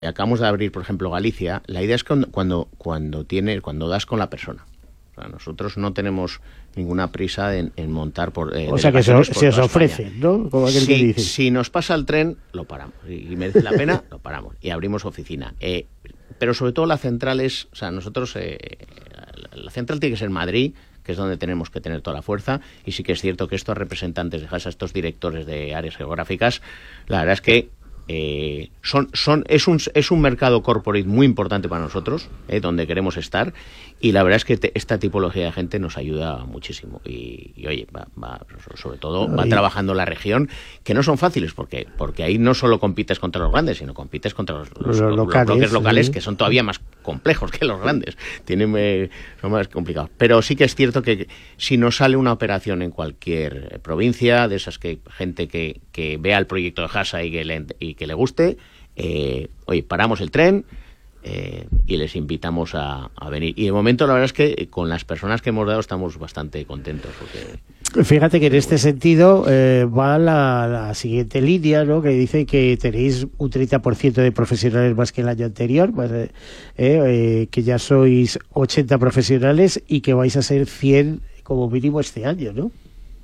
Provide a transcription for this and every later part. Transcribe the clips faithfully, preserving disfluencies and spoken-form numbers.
acabamos de abrir, por ejemplo, Galicia, la idea es cuando, cuando, cuando, tiene, cuando das con la persona. O sea, nosotros no tenemos ninguna prisa en, en montar por eh, o sea que se, se os ofrece, ¿no? Como aquel si, que dice. Si nos pasa el tren, lo paramos. Y merece la pena, lo paramos. Y abrimos oficina. Eh, pero sobre todo la central es, o sea, nosotros, eh, la, la central tiene que ser Madrid, que es donde tenemos que tener toda la fuerza, y sí que es cierto que estos representantes de Hasa, estos directores de áreas geográficas, la verdad es que Eh, son, son, es, un, es un mercado corporate muy importante para nosotros, eh, donde queremos estar, y la verdad es que te, esta tipología de gente nos ayuda muchísimo y, y oye, va, va, sobre todo va trabajando la región, que no son fáciles, porque porque ahí no solo compites contra los grandes, sino compites contra los, los, los, locales, los bloques locales, sí, que son todavía más complejos que los grandes, tienen eh, son más complicados. Pero sí que es cierto que si nos sale una operación en cualquier provincia, de esas que gente que, que vea el proyecto de Hasa y que le, y que le guste, eh, oye, paramos el tren eh, y les invitamos a, a venir. Y de momento la verdad es que con las personas que hemos dado estamos bastante contentos. Porque fíjate que en este sentido eh, va la, la siguiente línea, ¿no? Que dice que tenéis un treinta por ciento de profesionales más que el año anterior, pues, eh, eh, que ya sois ochenta profesionales y que vais a ser cien como mínimo este año, ¿no?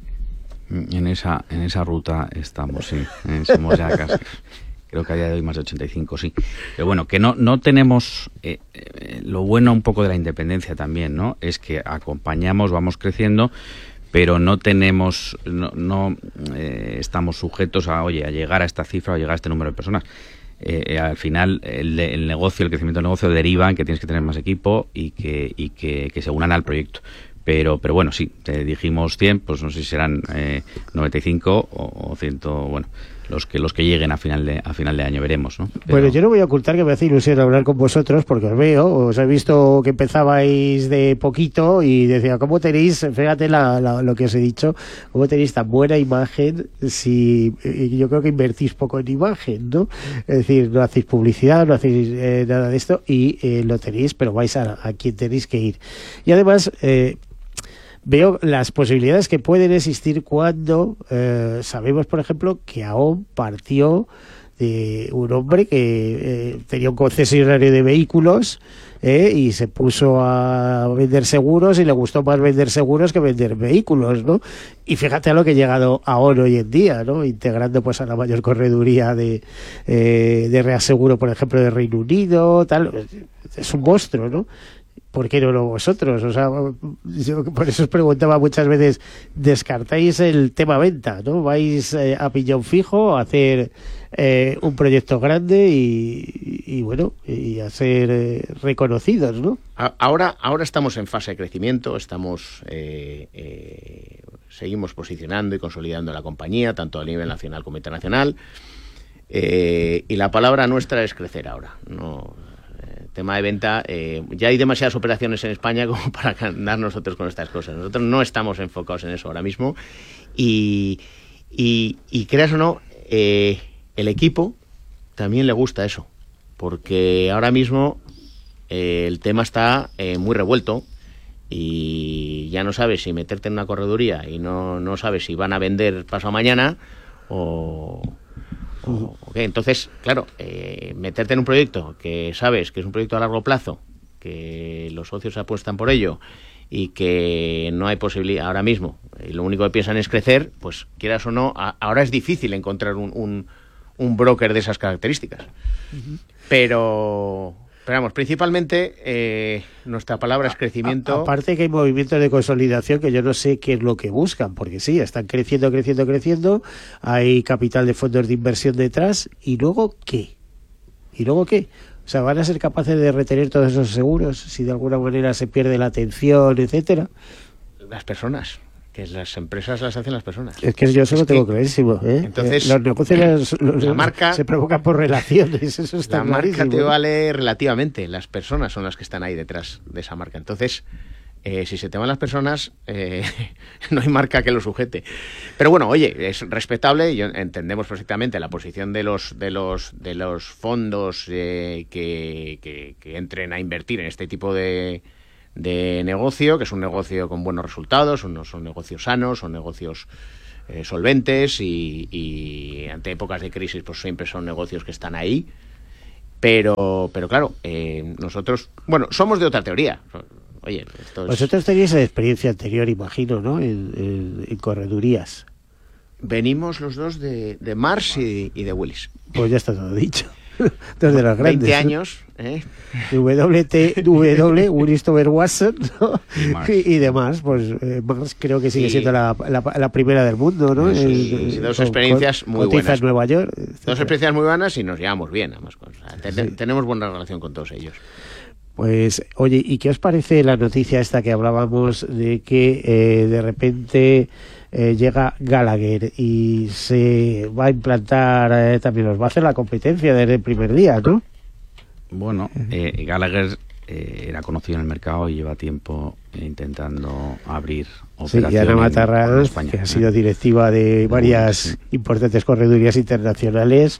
En esa en esa ruta estamos, sí. Eh, somos ya casi, creo que a día de hoy más de ochenta y cinco, sí. Pero bueno, que no no tenemos... Eh, eh, lo bueno un poco de la independencia también, ¿no? Es que acompañamos, vamos creciendo, pero no tenemos... No, no eh, estamos sujetos a, oye, a llegar a esta cifra o llegar a este número de personas. Eh, al final el, el negocio, el crecimiento del negocio deriva en que tienes que tener más equipo y que, y que, que se unan al proyecto. Pero, pero bueno, sí, te dijimos cien, pues no sé si serán eh, noventa y cinco o, o cien, bueno, los que los que lleguen a final de a final de año, veremos, ¿no? Pero... Bueno, yo no voy a ocultar que me hace ilusión hablar con vosotros porque os veo, os he visto que empezabais de poquito y decía, ¿cómo tenéis, fíjate la, la, lo que os he dicho, cómo tenéis tan buena imagen si yo creo que invertís poco en imagen, ¿no? Es decir, no hacéis publicidad, no hacéis eh, nada de esto y eh, lo tenéis, pero vais a, a quien tenéis que ir. Y además... Eh, veo las posibilidades que pueden existir cuando eh, sabemos, por ejemplo, que AOM partió de un hombre que eh, tenía un concesionario de vehículos eh, y se puso a vender seguros y le gustó más vender seguros que vender vehículos, ¿no? Y fíjate a lo que ha llegado AOM hoy en día, ¿no? Integrando pues a la mayor correduría de, eh, de reaseguro, por ejemplo, de Reino Unido, tal. Es un monstruo, ¿no? ¿Por qué no lo vosotros? O sea, yo por eso os preguntaba muchas veces, ¿descartáis el tema venta, no? ¿Vais eh, a piñón fijo a hacer eh, un proyecto grande y, y bueno, y a ser eh, reconocidos, ¿no? Ahora, ahora estamos en fase de crecimiento, estamos eh, eh, seguimos posicionando y consolidando la compañía, tanto a nivel nacional como internacional, eh, y la palabra nuestra es crecer ahora, no... tema de venta, eh, ya hay demasiadas operaciones en España como para andar nosotros con estas cosas. Nosotros no estamos enfocados en eso ahora mismo y, y, y creas o no, eh, el equipo también le gusta eso, porque ahora mismo eh, el tema está eh, muy revuelto y ya no sabes si meterte en una correduría y no, no sabes si van a vender pasado mañana o... Okay, entonces, claro, eh, meterte en un proyecto que sabes que es un proyecto a largo plazo, que los socios apuestan por ello y que no hay posibilidad ahora mismo, y lo único que piensan es crecer, pues quieras o no, a, ahora es difícil encontrar un, un, un broker de esas características. Uh-huh. Pero... Pero vamos, principalmente eh, nuestra palabra es crecimiento. A, a, aparte que hay movimientos de consolidación que yo no sé qué es lo que buscan, porque sí, están creciendo, creciendo, creciendo, hay capital de fondos de inversión detrás, ¿y luego qué? ¿Y luego qué? O sea, ¿van a ser capaces de retener todos esos seguros si de alguna manera se pierde la atención, etcétera? Las personas. Que las empresas las hacen las personas. Es que yo eso lo tengo clarísimo, ¿eh? Entonces, eh, los negocios los, los, la marca, se provocan por relaciones, eso está la clarísimo. marca te vale relativamente, las personas son las que están ahí detrás de esa marca. Entonces, eh, si se te van las personas, eh, no hay marca que lo sujete. Pero bueno, oye, es respetable y entendemos perfectamente la posición de los de los de los fondos eh, que, que, que entren a invertir en este tipo de de negocio, que es un negocio con buenos resultados, son, son negocios sanos, son negocios eh, solventes y, y ante épocas de crisis pues siempre son negocios que están ahí Pero, pero claro, eh, nosotros, bueno, somos de otra teoría. Oye, esto es... Vosotros tenéis experiencia anterior, imagino, ¿no? En, en, en corredurías. Venimos los dos de, de Mars y, y de Willis. Pues ya está todo dicho. Dos de los grandes. veinte años, ¿eh? W T W, Willis Tower Watson, ¿no? Y, Mars. y, y demás. Pues eh, Mars creo que sigue sí. siendo la, la, la primera del mundo, ¿no? Sí, el, sí, dos con, experiencias con, muy buenas. En Nueva York. Dos etcétera. Experiencias muy buenas y nos llevamos bien, además. O sea, ten, sí. Tenemos buena relación con todos ellos. Pues, oye, ¿y qué os parece la noticia esta que hablábamos de que eh, de repente eh, llega Gallagher y se va a implantar, eh, también nos va a hacer la competencia desde el primer día, ¿no? Bueno, eh, Gallagher eh, era conocido en el mercado y lleva tiempo intentando abrir operaciones. Sí, y Ana Matarranz, que ha sido directiva de varias sí. importantes corredurías internacionales.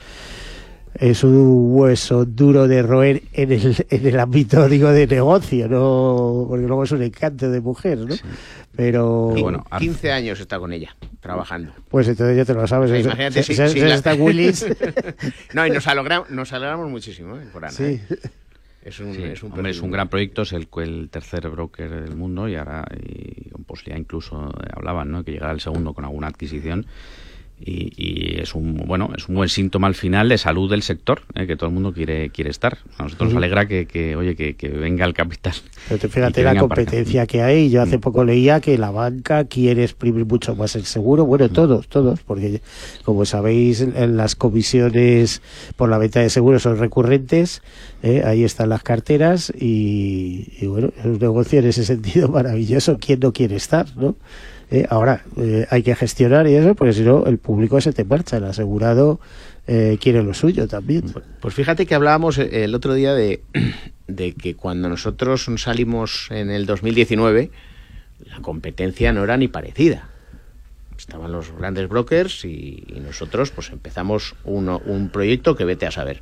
Es un hueso duro de roer en el, en el ámbito, digo, de negocio, no, porque luego es un encanto de mujer, ¿no? Sí. Pero y bueno, quince años está con ella trabajando. Pues entonces ya te lo sabes. O sea, imagínate si, si, si, si la... está Willis. No, y nos alegramos, nos alegramos muchísimo, ¿eh? Por Ana. Sí. ¿eh? Es un, sí, es un, hombre, es un gran proyecto, es el, el tercer broker del mundo y ahora y con posibilidad incluso hablaban, ¿no? Que llegara el segundo con alguna adquisición. Y, y es un bueno es un buen síntoma al final de salud del sector, ¿eh? Que todo el mundo quiere quiere estar. A nosotros nos alegra que, que oye que, que venga el capital. Pero te fíjate la competencia que hay. Yo hace poco leía que la banca quiere exprimir mucho más el seguro. Bueno, todos, todos, porque como sabéis, en las comisiones por la venta de seguros son recurrentes. ¿eh? Ahí están las carteras y, y bueno, es un negocio en ese sentido maravilloso. ¿Quién no quiere estar, no? Eh, ahora, eh, hay que gestionar y eso, porque si no, el público se te marcha, el asegurado eh, quiere lo suyo también. Pues fíjate que hablábamos el otro día de, de que cuando nosotros salimos en el dos mil diecinueve, la competencia no era ni parecida. Estaban los grandes brokers y, y nosotros pues empezamos uno, un proyecto que vete a saber.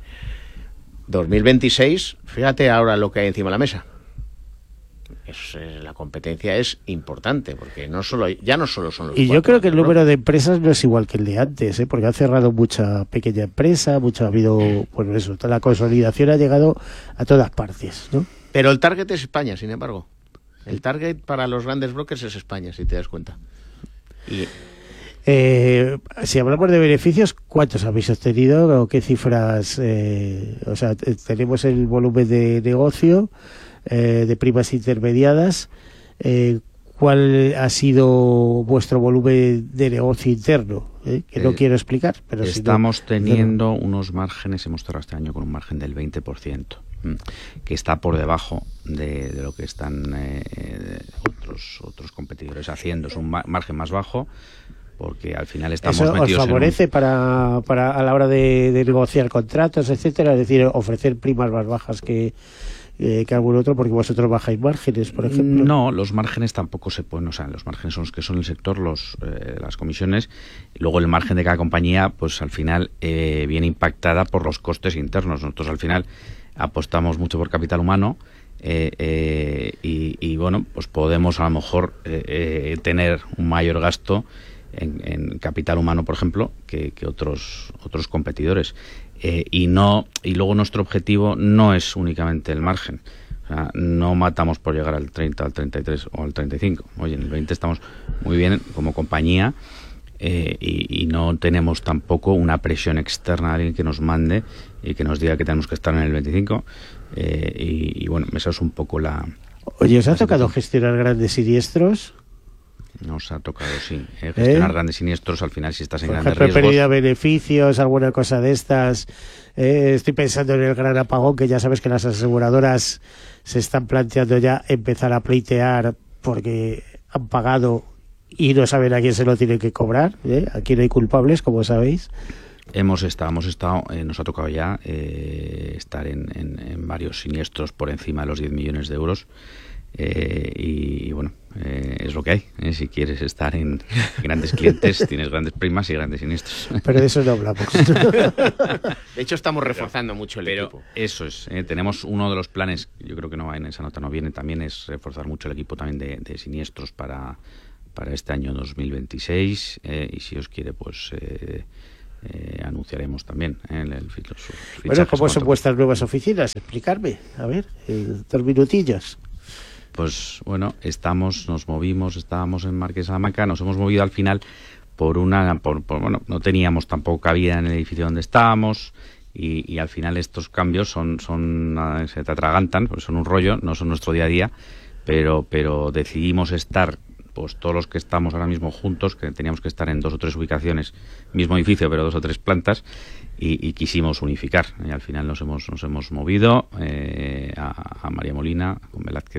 dos mil veintiséis, fíjate ahora lo que hay encima de la mesa. Es, eh, la competencia es importante porque no solo ya no solo son los y yo creo que el número de empresas no es igual que el de antes, ¿eh? Porque han cerrado mucha pequeña empresa, mucho ha habido, pues eso, toda la consolidación ha llegado a todas partes, ¿no? Pero el target es España, sin embargo. El target para los grandes brokers es España, si te das cuenta. Y Eh, si hablamos de beneficios, ¿cuántos habéis obtenido o qué cifras? Eh, o sea, tenemos el volumen de negocio, eh, de primas intermediadas. Eh, ¿Cuál ha sido vuestro volumen de negocio interno? ¿Eh? Que no eh, quiero explicar, pero estamos si no, teniendo no. unos márgenes, hemos cerrado este año con un margen del veinte por ciento, que está por debajo de, de lo que están eh, otros otros competidores haciendo. Es un margen más bajo porque al final estamos ¿Eso metidos os favorece en un... para, para a la hora de, de negociar contratos, etcétera? Es decir, ofrecer primas más bajas que, eh, que algún otro, porque vosotros bajáis márgenes, por ejemplo. No, los márgenes tampoco se pueden, o sea, los márgenes son los que son el sector, los eh, las comisiones, y luego el margen de cada compañía, pues al final eh, viene impactada por los costes internos. Nosotros al final apostamos mucho por capital humano. Eh, eh, y, y bueno, pues podemos a lo mejor eh, eh, tener un mayor gasto En, en capital humano, por ejemplo, que, que otros otros competidores, eh, y no y luego nuestro objetivo no es únicamente el margen. O sea, no matamos por llegar al treinta, al treinta y tres o al treinta y cinco. Oye, en el veinte estamos muy bien como compañía, eh, y, y no tenemos tampoco una presión externa de alguien que nos mande y que nos diga que tenemos que estar en el veinticinco, eh, y, y bueno, esa es un poco la... Oye, ¿os ha tocado gestionar grandes siniestros? Nos ha tocado, sí, eh, gestionar ¿Eh? grandes siniestros. Al final, si estás en por grandes ejemplo, riesgos... pérdida de beneficios, alguna cosa de estas. Eh, estoy pensando en el gran apagón, que ya sabes que las aseguradoras se están planteando ya empezar a pleitear porque han pagado y no saben a quién se lo tienen que cobrar. ¿eh? Aquí no hay culpables, como sabéis. Hemos estado, hemos estado eh, nos ha tocado ya eh, estar en, en, en varios siniestros por encima de los diez millones de euros. Eh, y, y bueno, eh, es lo que hay. Eh, si quieres estar en grandes clientes, tienes grandes primas y grandes siniestros. Pero de eso no hablamos. De hecho, estamos reforzando pero, mucho el pero equipo. Eso es. Eh, tenemos uno de los planes, yo creo que no en esa nota no viene, también es reforzar mucho el equipo también de, de siniestros para, para este año dos mil veintiséis. Eh, y si os quiere, pues... Eh, eh, anunciaremos también eh, el, el, los fichajes. Bueno, ¿cómo son vuestras nuevas oficinas? Explicarme, a ver, en dos minutillos. Pues bueno, estamos, nos movimos, estábamos en Marqués de Salamanca, nos hemos movido al final por una, por, por, bueno, no teníamos tampoco cabida en el edificio donde estábamos y, y al final estos cambios son, son, se te atragantan, pues son un rollo, no son nuestro día a día, pero, pero decidimos estar, pues todos los que estamos ahora mismo juntos, que teníamos que estar en dos o tres ubicaciones, mismo edificio, pero dos o tres plantas, y, y quisimos unificar, y al final nos hemos, nos hemos movido eh, a, a María Molina, con Velázquez.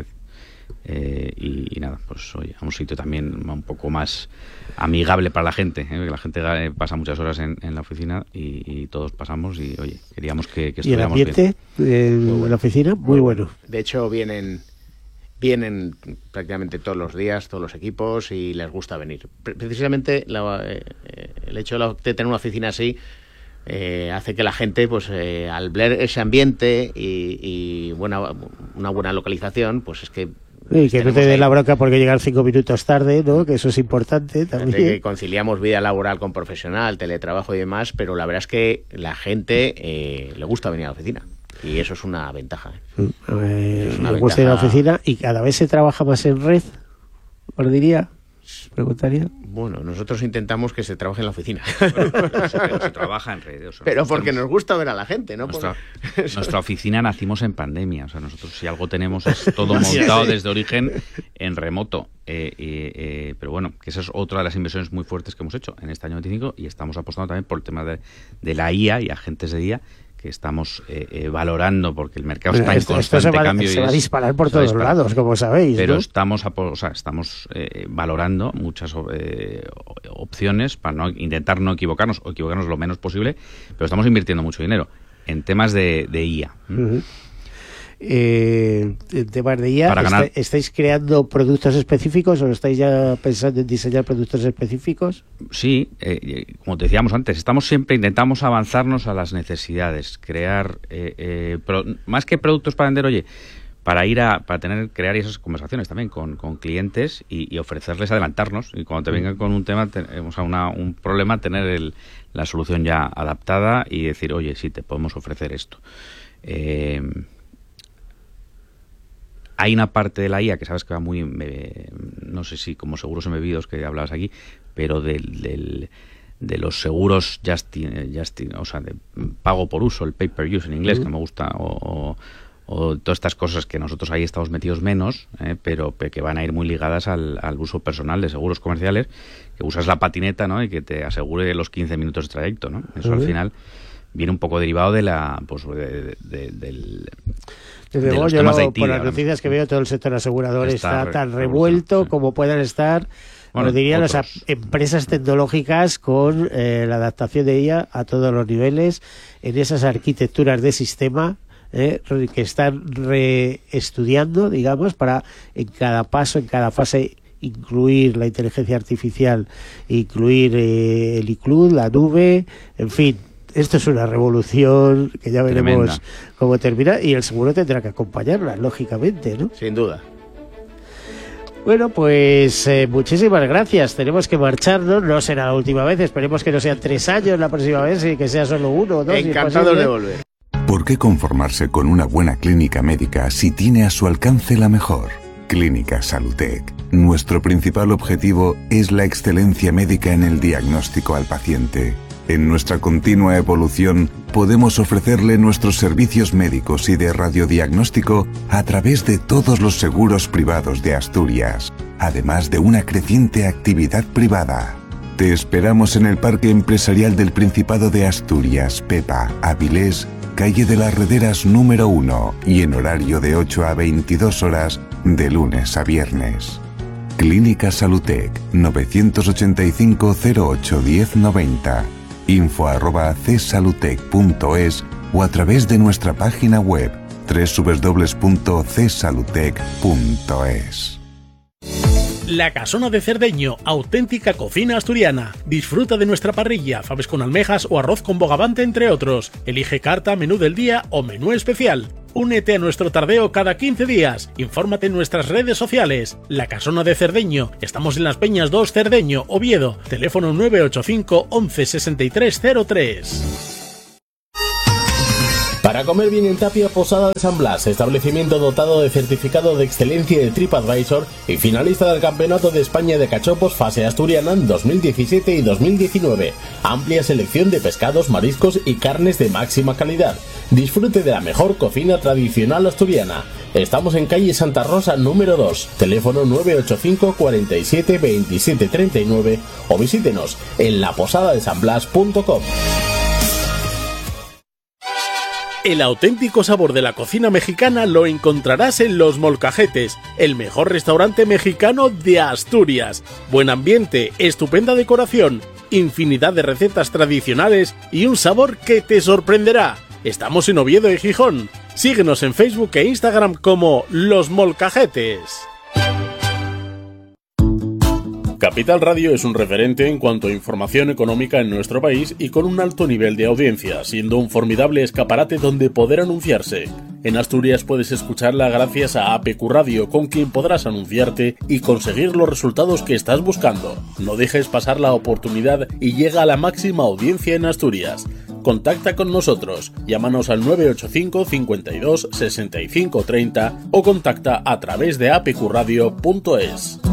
Eh, y, y nada, pues oye, a un sitio también un poco más amigable para la gente, ¿eh? Que la gente pasa muchas horas en, en la oficina y, y todos pasamos y oye, queríamos que, que estuviéramos bien. ¿Y el ambiente en bueno. la oficina? Muy bueno. De hecho, vienen vienen prácticamente todos los días, todos los equipos y les gusta venir. Precisamente la, eh, el hecho de, la, de tener una oficina así Eh, hace que la gente, pues eh, al ver ese ambiente y, y buena, una buena localización, pues es que... Y que no te dé la bronca porque llegar cinco minutos tarde, ¿no? Que eso es importante también. Que conciliamos vida laboral con profesional, teletrabajo y demás, pero la verdad es que la gente eh, le gusta venir a la oficina. Y eso es una ventaja. ¿eh? Eh, es una le gusta ir a la oficina y cada vez se trabaja más en red, os diría. Preguntaría. Bueno, nosotros intentamos que se trabaje en la oficina. Bueno, pero se, pero se trabaja en redes. O sea, pero porque nos gusta ver a la gente, ¿no? Nuestra, por... nuestra oficina nacimos en pandemia. O sea, nosotros si algo tenemos es todo montado desde origen en remoto. Eh, eh, eh, pero bueno, que esa es otra de las inversiones muy fuertes que hemos hecho en este año veinticinco y estamos apostando también por el tema de, de la I A y agentes de I A que estamos eh, eh, valorando porque el mercado está en esto, constante esto se va, cambio. Se y va a disparar por todos disparar. lados, como sabéis. Pero ¿no? estamos, o sea, estamos eh, valorando muchas eh, opciones para no intentar no equivocarnos o equivocarnos lo menos posible, pero estamos invirtiendo mucho dinero en temas de, de I A. Uh-huh. Eh, en temas de I A, ganar... ¿está, ¿estáis creando productos específicos o estáis ya pensando en diseñar productos específicos? Sí, eh, como te decíamos antes, estamos siempre, intentamos avanzarnos a las necesidades, crear, eh, eh, pro, más que productos para vender, oye, para ir a, para tener, crear esas conversaciones también con, con clientes y, y ofrecerles adelantarnos y cuando te vengan con un tema, te, o sea, una, un problema, tener el, la solución ya adaptada y decir, oye, sí, te podemos ofrecer esto. Eh, Hay una parte de la I A que sabes que va muy, eh, no sé si como seguros embebidos que hablabas aquí, pero del, del, de los seguros just in, just in, o sea, de pago por uso, el pay per use en inglés, uh-huh. que me gusta, o, o, o todas estas cosas que nosotros ahí estamos metidos menos, eh, pero que van a ir muy ligadas al, al uso personal de seguros comerciales, que usas la patineta, ¿no? Y que te asegure los quince minutos de trayecto, ¿no? Eso uh-huh. al final viene un poco derivado de la, pues, de, de, de, del... Desde luego, yo lo, de Haití, por las noticias que veo, todo el sector asegurador está, está tan revuelto sí. como puedan estar, bueno, dirían las empresas tecnológicas con eh, la adaptación de ella a todos los niveles, en esas arquitecturas de sistema eh, que están reestudiando, digamos, para en cada paso, en cada fase incluir la inteligencia artificial, incluir eh, el iCloud, la nube, en fin. Esto es una revolución que ya veremos Tremenda. cómo termina y el seguro tendrá que acompañarla, lógicamente, ¿no? Sin duda. Bueno, pues eh, muchísimas gracias. Tenemos que marcharnos, no será la última vez, esperemos que no sean tres años la próxima vez y que sea solo uno, ¿no? Encantado si de volver. ¿Por qué conformarse con una buena clínica médica si tiene a su alcance la mejor? Clínica Salutec. Nuestro principal objetivo es la excelencia médica en el diagnóstico al paciente. En nuestra continua evolución, podemos ofrecerle nuestros servicios médicos y de radiodiagnóstico a través de todos los seguros privados de Asturias, además de una creciente actividad privada. Te esperamos en el Parque Empresarial del Principado de Asturias, Pepa, Avilés, calle de las Rederas número uno y en horario de ocho a veintidós horas, de lunes a viernes. Clínica Salutec, novecientos ochenta y cinco cero ocho diez noventa. info arroba csalutec punto es o a través de nuestra página web doble u doble u doble u punto c salutec punto es. La Casona de Cerdeño, auténtica cocina asturiana. Disfruta de nuestra parrilla, faves con almejas o arroz con bogavante, entre otros. Elige carta, menú del día o menú especial. Únete a nuestro tardeo cada quince días. Infórmate en nuestras redes sociales. La Casona de Cerdeño. Estamos en Las Peñas dos, Cerdeño, Oviedo. Teléfono nueve ocho cinco once sesenta y tres cero tres. Para comer bien en Tapia, Posada de San Blas, establecimiento dotado de certificado de excelencia de TripAdvisor y finalista del Campeonato de España de Cachopos Fase Asturiana en dos mil diecisiete y dos mil diecinueve. Amplia selección de pescados, mariscos y carnes de máxima calidad. Disfrute de la mejor cocina tradicional asturiana. Estamos en calle Santa Rosa número dos, teléfono nueve ocho cinco cuarenta y siete veintisiete treinta y nueve o visítenos en la posada de san blas punto com. El auténtico sabor de la cocina mexicana lo encontrarás en Los Molcajetes, el mejor restaurante mexicano de Asturias. Buen ambiente, estupenda decoración, infinidad de recetas tradicionales y un sabor que te sorprenderá. Estamos en Oviedo y Gijón. Síguenos en Facebook e Instagram como Los Molcajetes. Capital Radio es un referente en cuanto a información económica en nuestro país y con un alto nivel de audiencia, siendo un formidable escaparate donde poder anunciarse. En Asturias puedes escucharla gracias a A P Q Radio, con quien podrás anunciarte y conseguir los resultados que estás buscando. No dejes pasar la oportunidad y llega a la máxima audiencia en Asturias. Contacta con nosotros, llámanos al nueve ocho cinco cincuenta y dos sesenta y cinco treinta o contacta a través de a p q radio punto es.